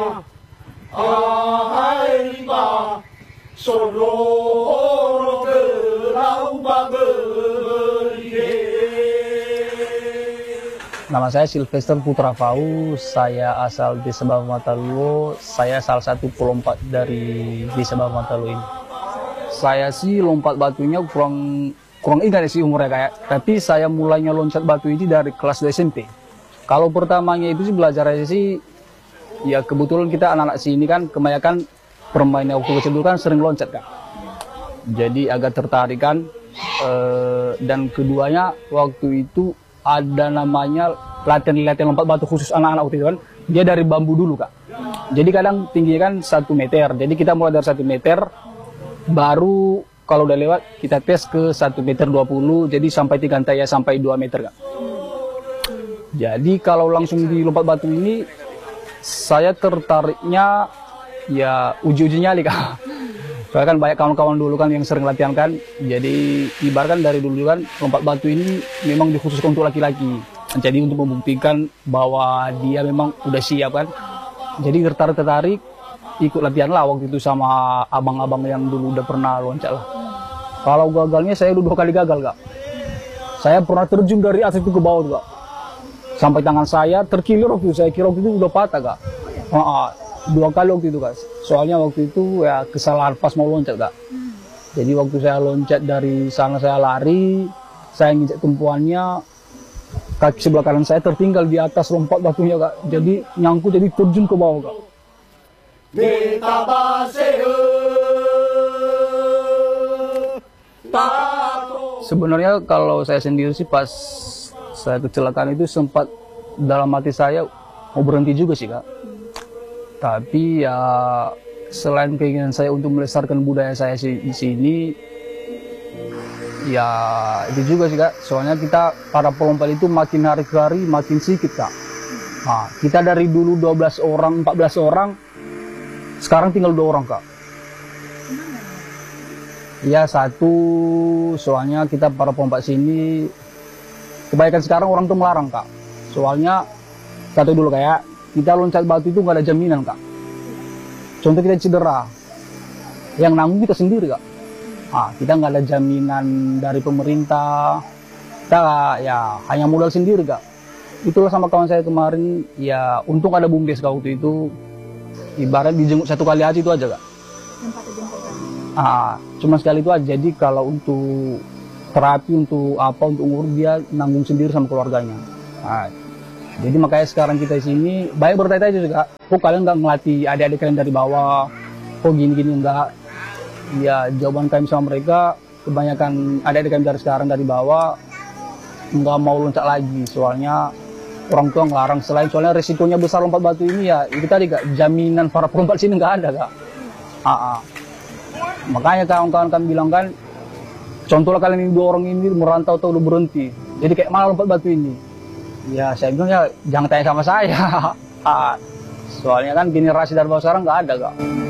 ahai riba solo terau bageri. Nama saya Sylvester Putra Fau, saya asal Desa Bawah Mataluo, saya salah satu pelompat dari Desa Bawah Mataluo ini. Saya sih lompat batunya kurang ingat sih umurnya kayak, tapi saya mulainya loncat batu ini dari kelas 2 SMP. Kalau pertamanya itu sih belajar aja sih, ya kebetulan kita anak-anak sini kan kebanyakan permainnya waktu kecil dulu kan sering loncat kan. Jadi agak tertarik kan, dan keduanya waktu itu ada namanya latihan lompat batu khusus anak-anak waktu itu kan. Dia dari bambu dulu kak. Jadi kadang tingginya kan 1 meter. Jadi kita mulai dari 1 meter, baru kalau udah lewat kita tes ke 1 meter 20. Jadi sampai digantai ya sampai 2 meter kak. Jadi kalau langsung di lompat batu ini, saya tertariknya ya uji-uji nyali kak. Soalnya kan banyak kawan-kawan dulu kan yang sering latihan kan. Jadi ibaratkan dari dulu kan lompat batu ini memang dikhususkan untuk laki-laki. Jadi untuk membuktikan bahwa dia memang udah siap kan. Jadi tertarik ikut latihan lah waktu itu sama abang-abang yang dulu udah pernah loncat lah. Kalau gagalnya saya udah 2 kali gagal kak. Saya pernah terjun dari atas itu ke bawah kak. Sampai tangan saya terkilir waktu itu. Saya kira waktu itu udah patah kak. 2 kali waktu itu kak. Soalnya waktu itu ya kesalahan pas mau loncat kak. Jadi waktu saya loncat dari sana saya lari, saya nginjak tumpuannya, kaki sebelah kanan saya tertinggal di atas lompat batunya kak. Jadi nyangkut jadi terjun ke bawah kak. Sebenarnya kalau saya sendiri sih pas saya kecelakaan itu sempat dalam hati saya mau berhenti juga sih kak. Tapi ya selain keinginan saya untuk melestarikan budaya saya di sini, ya itu juga sih kak. Soalnya kita para pelompat itu makin hari ke hari makin sedikit kak. Nah, kita dari dulu 12 orang, 14 orang, sekarang tinggal 2 orang kak. Ya 1, soalnya kita para pelompat sini, kebanyakan sekarang orang tuh melarang kak. Soalnya, kata dulu kayak, kita loncat batu itu nggak ada jaminan kak. Contoh kita cedera, yang nanggung kita sendiri kak. Nah, kita nggak ada jaminan dari pemerintah, kita ya hanya modal sendiri kak. Itulah sama kawan saya kemarin, ya untung ada BUMDes kak waktu itu, ibarat dijenguk 1 kali aja itu aja kak. Cuma sekali itu aja. Jadi kalau untuk terapi, untuk apa, untuk ngurus dia nanggung sendiri sama keluarganya. Nah, jadi makanya sekarang kita di sini banyak bertanya-tanya juga, kok kalian nggak ngelatih adik-adik kalian dari bawah, kok gini-gini enggak? Ya jawaban kami sama mereka, kebanyakan adik-adik kami dari sekarang dari bawah nggak mau loncat lagi, soalnya orang tua ngelarang. Soalnya resikonya besar lompat batu ini ya itu tadi kak, jaminan para pelompat sini nggak ada kak. Makanya kawan-kawan kami bilang kan, contohlah kalian ini 2 orang ini merantau atau udah berhenti, jadi kayak mana lompat batu ini? Ya saya bilang ya jangan tanya sama saya. Soalnya kan generasi dari bawah sekarang nggak ada kak.